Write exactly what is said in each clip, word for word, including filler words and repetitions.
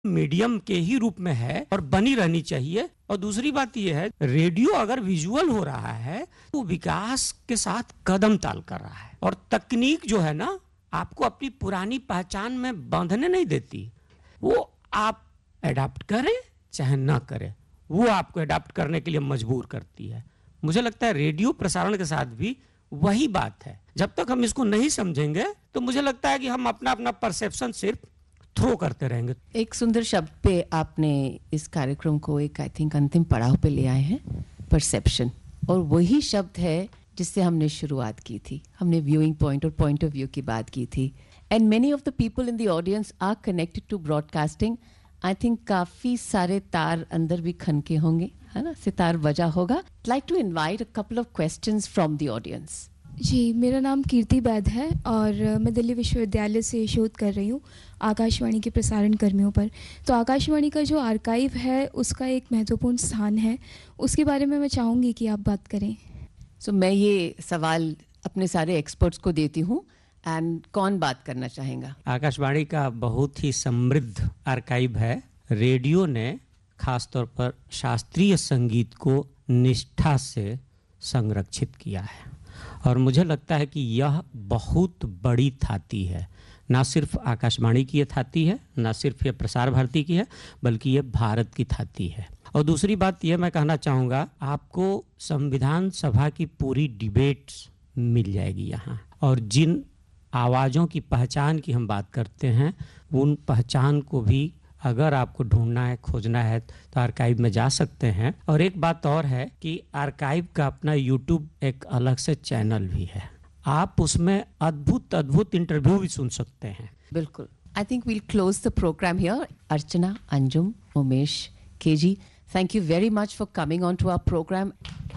Medium के ही रूप में है और बनी रहनी चाहिए। और दूसरी बात यह है, रेडियो अगर विजुअल हो रहा है तो विकास के साथ कदम ताल कर रहा है। और तकनीक जो है ना, आपको अपनी पुरानी पहचान में बांधने नहीं देती। वो आप एडाप्ट करें चाहे ना करें, वो आपको एडाप्ट करने के लिए मजबूर करती है। मुझे लगता है रेडियो प्रसारण के साथ भी वही बात है। जब तक हम इसको नहीं समझेंगे तो मुझे लगता है कि हम अपना अपना परसेप्शन सिर्फ थ्रो करते रहेंगे। एक सुंदर शब्द पे आपने इस कार्यक्रम को एक आई थिंक अंतिम पड़ाव पे ले आए हैं, परसेप्शन। और वही शब्द है जिससे हमने शुरुआत की थी। हमने व्यूइंग पॉइंट और पॉइंट ऑफ व्यू की बात की थी। And many of the people in the audience are connected to broadcasting. I think काफ़ी सारे तार अंदर भी खनके होंगे, है ना, सितार बजा होगा। Like to invite a couple of questions from the audience. जी, मेरा नाम कीर्ति बैद है और मैं दिल्ली विश्वविद्यालय से शोध कर रही हूँ आकाशवाणी के प्रसारण कर्मियों पर। तो आकाशवाणी का जो आर्काइव है उसका एक महत्वपूर्ण स्थान है, उसके बारे में मैं चाहूँगी कि आप बात करें। सो so, मैं ये सवाल अपने सारे एक्सपर्ट्स को देती हूँ। एंड कौन बात करना चाहेगा? आकाशवाणी का बहुत ही समृद्ध आर्काइव है। रेडियो ने खासतौर पर शास्त्रीय संगीत को निष्ठा से संरक्षित किया है और मुझे लगता है कि यह बहुत बड़ी थाती है। ना सिर्फ आकाशवाणी की ये थाती है, ना सिर्फ ये प्रसार भारती की है, बल्कि ये भारत की थाती है। और दूसरी बात ये मैं कहना चाहूँगा, आपको संविधान सभा की पूरी डिबेट्स मिल जाएगी यहाँ। और जिन आवाज़ों की पहचान की हम बात करते हैं, उन पहचान को भी अगर आपको ढूंढना है, खोजना है तो आर्काइव में जा सकते हैं। और एक बात और है कि आर्काइव का अपना यूट्यूब एक अलग से चैनल भी है। आप उसमें अद्भुत अद्भुत इंटरव्यू भी सुन सकते हैं। बिल्कुल। I think we'll close the programme here. Archana, Anjum, Umesh, KG, thank you very much for coming on to our programme.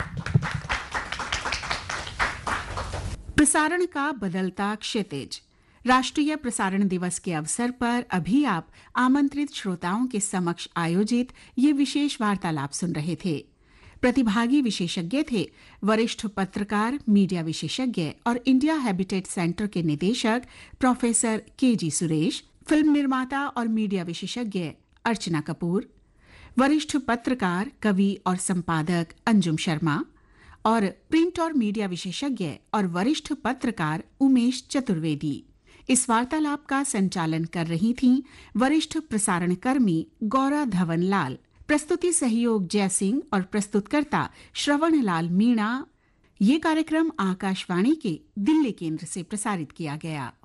प्रसारण का बदलता क्षितिज। राष्ट्रीय प्रसारण दिवस के अवसर पर अभी आप आमंत्रित श्रोताओं के समक्ष आयोजित ये विशेष वार्तालाप सुन रहे थे। प्रतिभागी विशेषज्ञ थे वरिष्ठ पत्रकार, मीडिया विशेषज्ञ और इंडिया हैबिटेट सेंटर के निदेशक प्रोफेसर के जी सुरेश, फिल्म निर्माता और मीडिया विशेषज्ञ अर्चना कपूर, वरिष्ठ पत्रकार, कवि और संपादक अंजुम शर्मा और प्रिंट और मीडिया विशेषज्ञ और वरिष्ठ पत्रकार उमेश चतुर्वेदी। इस वार्तालाप का संचालन कर रही थीं वरिष्ठ प्रसारण कर्मी गौरा धवन लाल। प्रस्तुति सहयोग जय सिंह और प्रस्तुतकर्ता श्रवण लाल मीणा। ये कार्यक्रम आकाशवाणी के दिल्ली केंद्र से प्रसारित किया गया।